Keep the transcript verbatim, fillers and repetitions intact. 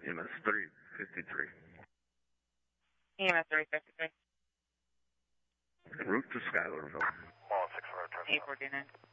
E M S three fifty-three. E M S three fifty-three. Route to Schuylerville. eight forty-nine.